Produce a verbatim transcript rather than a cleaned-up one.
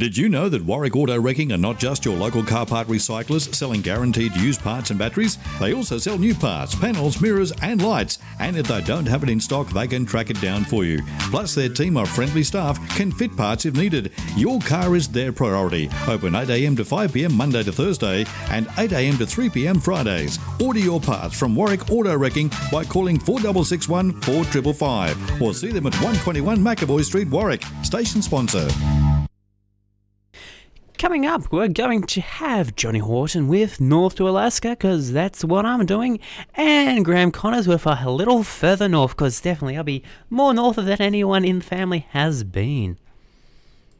Did you know that Warwick Auto Wrecking are not just your local car part recyclers selling guaranteed used parts and batteries? They also sell new parts, panels, mirrors and lights, and if they don't have it in stock, they can track it down for you. Plus, their team of friendly staff can fit parts if needed. Your car is their priority. Open eight a m to five p m Monday to Thursday and eight a m to three p m Fridays. Order your parts from Warwick Auto Wrecking by calling four six six one, four five five five or see them at one twenty-one McAvoy Street, Warwick. Station sponsor. Coming up, we're going to have Johnny Horton with North to Alaska, because that's what I'm doing, and Graham Connors with a little further north, because definitely I'll be more north of than anyone in the family has been.